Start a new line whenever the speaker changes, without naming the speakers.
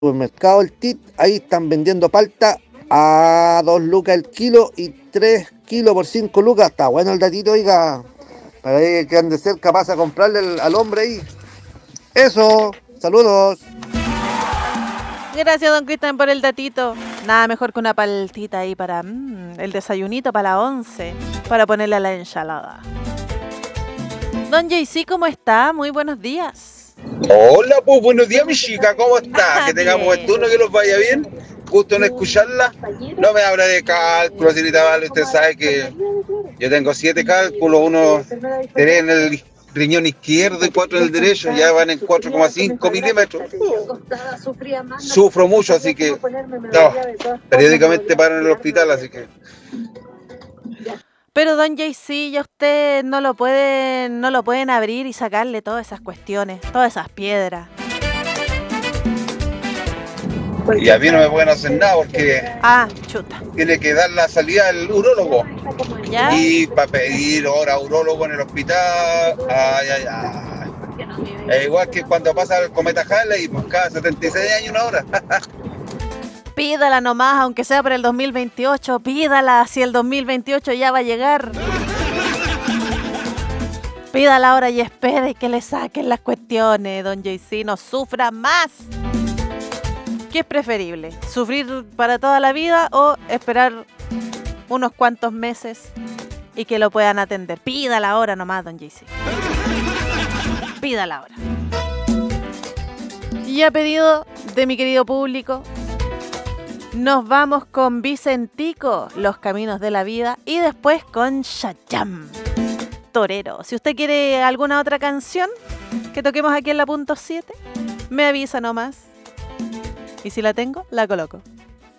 supermercado El TIT, ahí están vendiendo palta a 2 lucas el kilo y 3 kilos por 5 lucas. Está bueno el datito, oiga. Para que han de ser capaz de comprarle al hombre ahí. Eso, saludos.
Gracias, don Cristian, por el datito. Nada mejor que una paltita ahí para el desayunito para la 11, para ponerle a la ensalada. Don JC, ¿cómo está? Muy buenos días.
Hola, pues buenos días, mi chica, ¿cómo está? Que tengamos
Bien.
buen turno, que los vaya bien. Gusto en escucharla. No me habla de cálculos, señorita Vale. Usted sabe que yo tengo 7 cálculos, uno 3 en el riñón izquierdo y 4 en el derecho, ya van en 4,5 milímetros. Sufro mucho, así que no, periódicamente paro en el hospital, así que
Pero don JC, ya usted no lo pueden abrir y sacarle todas esas cuestiones, todas esas piedras.
y a mí no me pueden hacer nada porque
Chuta.
tiene que dar la salida al urólogo.
¿Ya?
Y para pedir hora urólogo en el hospital, es igual que cuando pasa el cometa Halley, pues cada 76 años una hora.
Pídala nomás, aunque sea para el 2028, pídala, si el 2028 ya va a llegar. Pídala ahora y espere que le saquen las cuestiones, don JC, no sufra más. ¿Qué es preferible? ¿Sufrir para toda la vida o esperar unos cuantos meses y que lo puedan atender? Pídala ahora nomás, don JC. Pídala ahora. Y a pedido de mi querido público, nos vamos con Vicentico, Los Caminos de la Vida, y después con Shayam, Torero. Si usted quiere alguna otra canción que toquemos aquí en la punto 7, me avisa nomás. Y si la tengo, la coloco.